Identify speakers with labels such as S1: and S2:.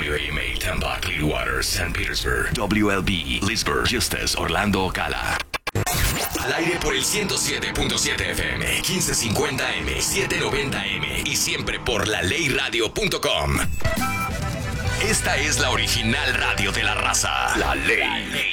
S1: WAMA Tampa, Clearwater, St. Petersburg. WLB Leesburg, Eustis, Orlando, Ocala. Al aire por el 107.7 FM, 1550M, 790M y siempre por laleyradio.com. Esta es la original radio de la raza. La Ley.